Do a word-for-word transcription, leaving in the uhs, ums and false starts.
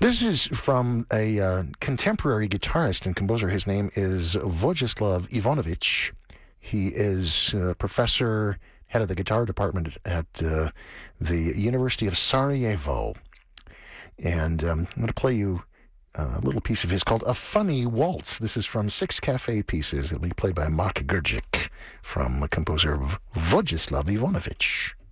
This is from a uh, contemporary guitarist and composer. His name is Vojislav Ivanovich. He is a professor, head of the guitar department at uh, the University of Sarajevo. And um, I'm going to play you a little piece of his called A Funny Waltz. This is from Six Cafe Pieces. It'll be played by Mark Gurgic from composer Vojislav Ivanovich.